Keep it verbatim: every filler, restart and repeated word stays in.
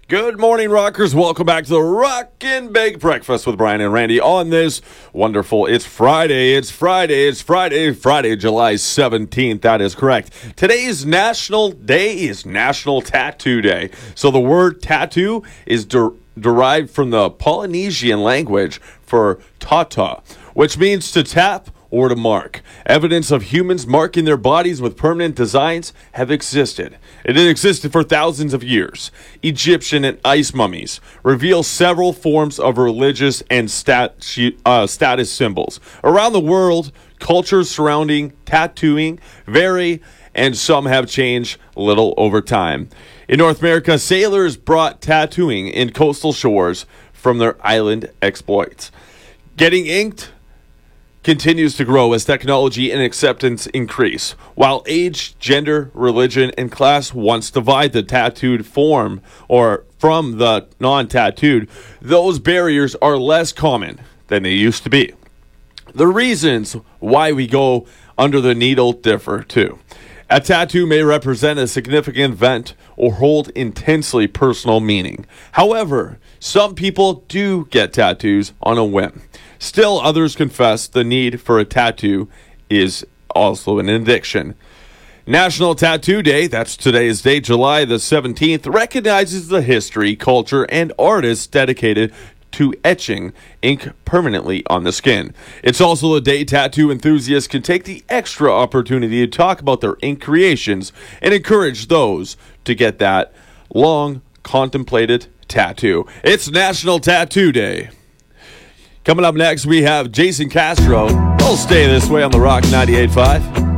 Good morning, rockers. Welcome back to the Rockin' Bake Breakfast with Brian and Randy on this wonderful, it's Friday, it's Friday, it's Friday, Friday, July seventeenth. That is correct. Today's national day is National Tattoo Day. So the word tattoo is der- derived from the Polynesian language for tata, which means to tap or to mark. Evidence of humans marking their bodies with permanent designs have existed. It had existed for thousands of years. Egyptian and ice mummies reveal several forms of religious and statu- uh, status symbols. Around the world, cultures surrounding tattooing vary, and some have changed little over time. In North America, sailors brought tattooing in coastal shores from their island exploits. Getting inked continues to grow as technology and acceptance increase. While age, gender, religion, and class once divide the tattooed form or from the non-tattooed, those barriers are less common than they used to be. The reasons why we go under the needle differ too. A tattoo may represent a significant event or hold intensely personal meaning. However, some people do get tattoos on a whim. Still, others confess the need for a tattoo is also an addiction. National Tattoo Day, that's today's date, July the seventeenth, recognizes the history, culture, and artists dedicated to etching ink permanently on the skin. It's also a day tattoo enthusiasts can take the extra opportunity to talk about their ink creations and encourage those to get that long contemplated tattoo. It's National Tattoo Day. Coming up next, we have Jason Castro. We'll stay this way on the Rock ninety-eight point five.